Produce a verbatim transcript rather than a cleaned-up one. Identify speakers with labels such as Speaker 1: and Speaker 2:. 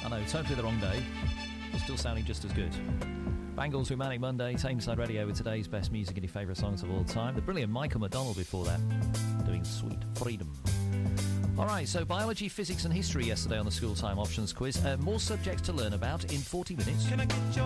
Speaker 1: I know, totally the wrong day, but still sounding just as good. Bangles with Manic Monday, Tameside Radio with today's best music and your favourite songs of all time. The brilliant Michael McDonald before that, doing Sweet Freedom. All right, so biology, physics and history yesterday on the School Time Options quiz. Uh, more subjects to learn about in forty minutes.
Speaker 2: Can I get your